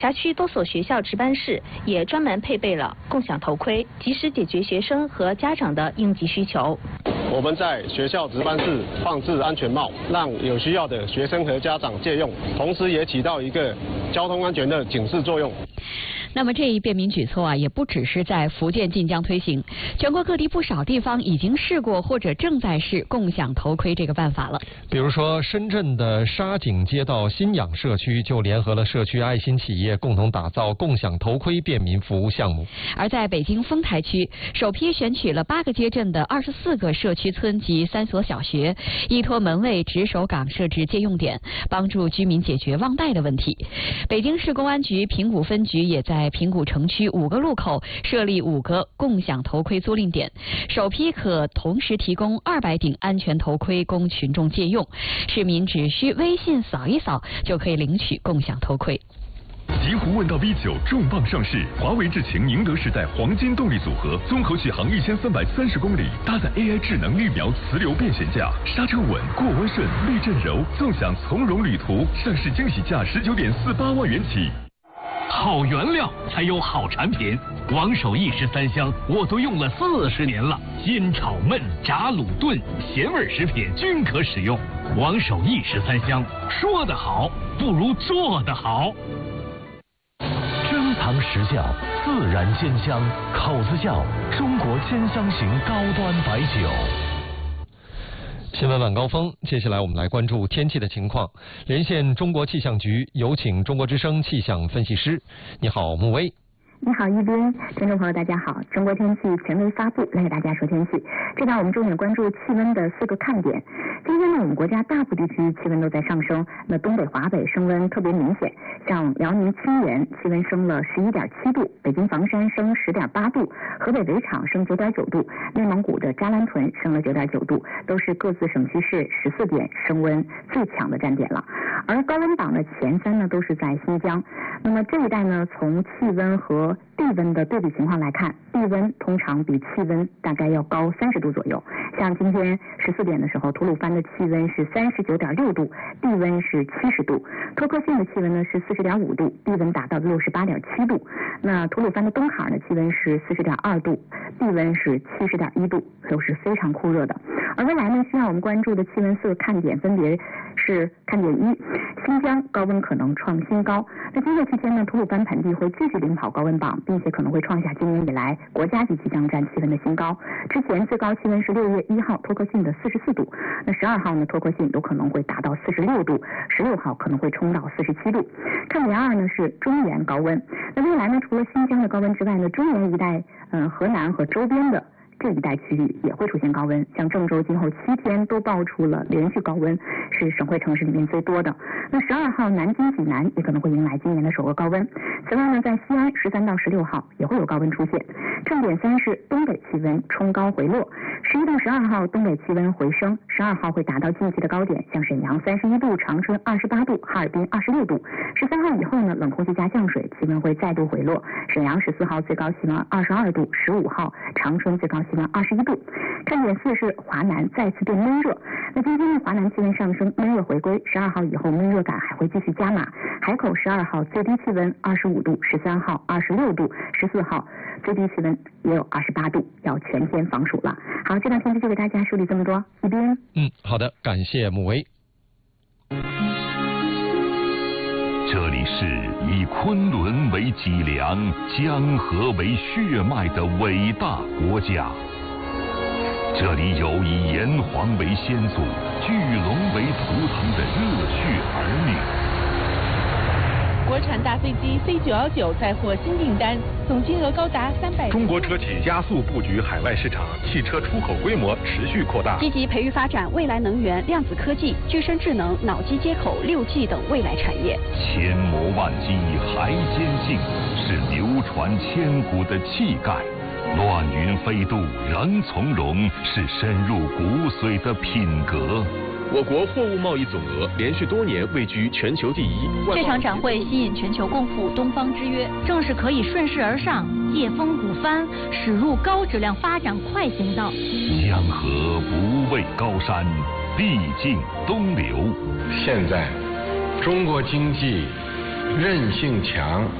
辖区多所学校值班室也专门配备了共享头盔，及时解决学生和家长的应急需求。 我们在学校值班室放置安全帽，让有需要的学生和家长借用，同时也起到一个交通安全的警示作用。 那么这一便民举措啊，也不只是在福建晋江推行，全国各地不少地方已经试过或者正在试共享头盔这个办法了。 比如说，深圳的沙井街道新氧社区就联合了社区爱心企业，共同打造共享头盔便民服务项目。 而在北京丰台区，首批选取了8个街镇的24个社区村及3所小学，依托门卫值守岗设置借用点，帮助居民解决忘带的问题。北京市公安局平谷分局也在平谷城区5个路口设立5个共享头盔租赁点，首批可同时提供200顶安全头盔供群众借用，市民只需微信扫一扫就可以领取共享头盔。 极狐问道 V9 重磅上市，华为智擎宁德时代黄金动力组合，综合续航1330公里，搭载 AI 智能绿苗磁流变悬架，刹车稳，过弯顺，避震柔，纵享从容旅途。上市惊喜价19.48万元起。 好原料才有好产品，王守义13香我都用了40年了，煎炒焖炸卤炖咸味食品均可使用。王守义13香，说得好不如做得好。 珍藏实窖，自然鲜香，口子窖中国鲜香型高端白酒。 新闻晚高峰，接下来我们来关注天气的情况。连线中国气象局，有请中国之声气象分析师。你好，穆威。 你好，一斌，听众朋友大家好，中国天气权威发布，来给大家说天气。这段我们重点关注气温的4个看点。今天呢，我们国家大部地区气温都在上升，那东北、华北升温特别明显，像辽宁清源气温升了11.7度，北京房山升10.8度，河北围场升9.9度，内蒙古的扎兰屯升了9.9度，都是各自省区市14点升温最强的站点了。而高温榜的前3呢都是在新疆。那么这一带呢，从气温和地温的对比情况来看，地温通常比气温大概要高30度左右。像今天14点的时候，吐鲁番的气温是39.6度，地温是70度；托克逊的气温呢是40.5度，地温达到68.7度。那吐鲁番的东坎呢，气温是40.2度，地温是70.1度，都是非常酷热的。而未来呢，需要我们关注的气温4个看点分别是：看点1，新疆高温可能创新高。那今后期间呢，吐鲁番盆地会继续领跑高温榜，并且可能会创下今年以来国家级气象站气温的新高。之前最高气温是6月1号托克逊的44度，那12号呢，托克逊有可能会达到46度，16号可能会冲到47度。看点2呢是中原高温。那未来呢，除了新疆的高温之外呢，中原一带河南和周边的这一带区域也会出现高温，像郑州今后7天都爆出了连续高温，是省会城市里面最多的。那12号南京、济南也可能会迎来今年的首个高温。此外呢，在西安13到16号也会有高温出现。重点3是东北气温冲高回落，11到12号东北气温回升，12号会达到近期的高点，像沈阳31度，长春28度，哈尔滨26度。13号以后呢，冷空气加降水，气温会再度回落，沈阳14号最高气温22度，15号长春最高气温21度。看点4是华南再次变闷热。那今天的华南气温上升，闷热回归，12号以后闷热感还会继续加码。海口12号最低气温25度，13号26度，14号最低气温也有28度，要全天防暑了。好，这段天气就给大家梳理这么多。一边好的，感谢穆威。 这里是以昆仑为脊梁、江河为血脉的伟大国家。这里有以炎黄为先祖、巨龙为图腾的热血儿女。 国产大飞机 C919 再获新订单，总金额高达300。 中国车企加速布局海外市场，汽车出口规模持续扩大， 积极培育发展未来能源、量子科技、具身智能、脑机接口、6G 等未来产业。 千磨万击还坚劲，是流传千古的气概。乱云飞渡仍从容，是深入骨髓的品格。 我国货物贸易总额连续多年位居全球第一。 这场展会吸引全球共赴东方之约，正是可以顺势而上，借风鼓帆，驶入高质量发展快行道。 江河不畏高山，必尽东流。 现在，中国经济韧性强，